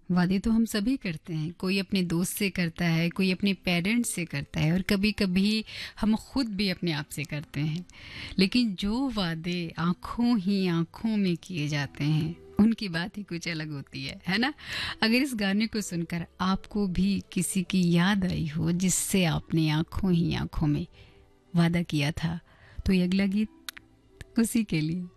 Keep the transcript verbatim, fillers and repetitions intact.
वादे तो हम सभी करते हैं, कोई अपने दोस्त से करता है, कोई अपने पेरेंट्स से करता है और कभी-कभी हम खुद भी अपने आप से करते हैं। लेकिन जो वादे आँखों ही आँखों में किए जाते हैं, उनकी बात ही कुछ अलग होती है, है ना? अगर इस गाने को सुनकर आपको भी किसी की याद आई हो जिससे आपने आँखों ही आँखों में वादा किया था, तो ये अगला गीत उसी के लिए।